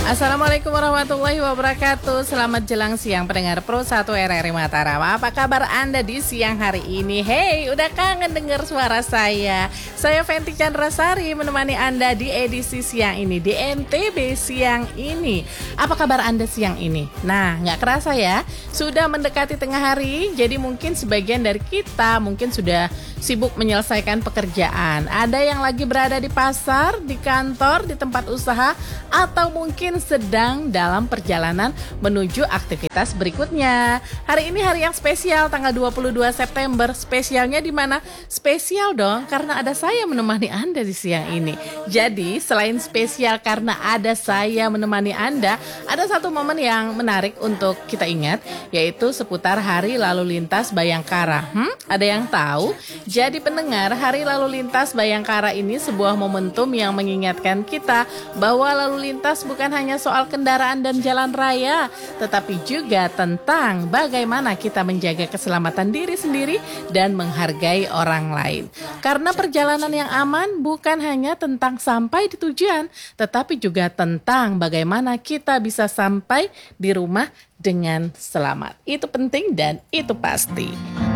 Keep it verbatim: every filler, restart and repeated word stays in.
Assalamualaikum warahmatullahi wabarakatuh. Selamat jelang siang pendengar Pro satu R R I Mataram. Apa kabar Anda di siang hari ini? Hey, udah kangen dengar suara saya? Saya Fenty Chandrasari menemani Anda di edisi siang ini, di N T B siang ini. Apa kabar Anda siang ini? Nah, nggak kerasa ya, sudah mendekati tengah hari. Jadi mungkin sebagian dari kita mungkin sudah sibuk menyelesaikan pekerjaan. Ada yang lagi berada di pasar, di kantor, di tempat usaha, atau mungkin sedang dalam perjalanan menuju aktivitas berikutnya. Hari ini hari yang spesial, tanggal dua puluh dua September. Spesialnya di mana? Spesial dong, karena ada saya menemani Anda di siang ini. Jadi, selain spesial karena ada saya menemani Anda, ada satu momen yang menarik untuk kita ingat, yaitu seputar Hari Lalu Lintas Bayangkara. Hmm? Ada yang tahu? Jadi pendengar, Hari Lalu Lintas Bayangkara ini sebuah momentum yang mengingatkan kita bahwa lalu lintas bukan hanya soal kendaraan dan jalan raya, tetapi juga tentang bagaimana kita menjaga keselamatan diri sendiri dan menghargai orang lain. Karena perjalanan yang aman bukan hanya tentang sampai di tujuan, tetapi juga tentang bagaimana kita bisa sampai di rumah dengan selamat. Itu penting dan itu pasti.